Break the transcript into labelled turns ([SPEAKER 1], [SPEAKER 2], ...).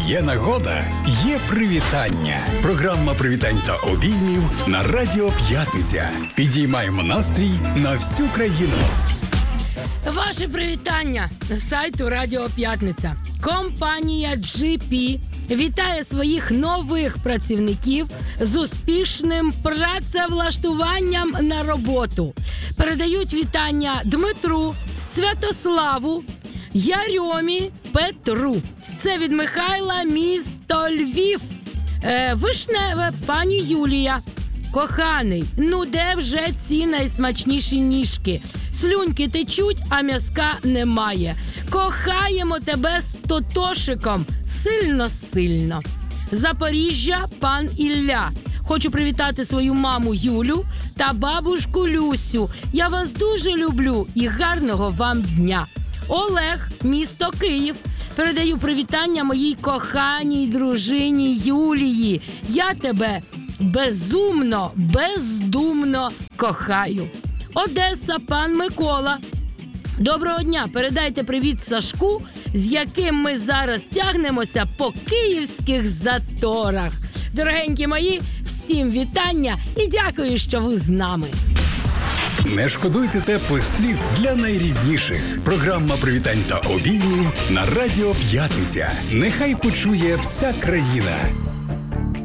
[SPEAKER 1] Є нагода, є привітання. Програма привітань та обіймів на Радіо П'ятниця. Підіймаємо настрій на всю країну.
[SPEAKER 2] Ваше привітання з сайту Радіо П'ятниця. Компанія GP вітає своїх нових працівників з успішним працевлаштуванням на роботу. Передають вітання Дмитру, Святославу, Ярьомі, Петру. Це від Михайла, місто Львів. Вишневе, пані Юлія. Коханий, ну де вже ці найсмачніші ніжки? Слюньки течуть, а м'язка немає. Кохаємо тебе з тотошиком. Сильно-сильно. Запоріжжя, пан Ілля. Хочу привітати свою маму Юлю та бабушку Люсю. Я вас дуже люблю і гарного вам дня. Олег, місто Київ. Передаю привітання моїй коханій дружині Юлії. Я тебе бездумно кохаю. Одеса, пан Микола. Доброго дня, передайте привіт Сашку, з яким ми зараз тягнемося по київських заторах. Дорогенькі мої, всім вітання і дякую, що ви з нами.
[SPEAKER 1] Не шкодуйте теплих слів для найрідніших. Програма привітань та обіймів на Радіо П'ятниця. Нехай почує вся країна.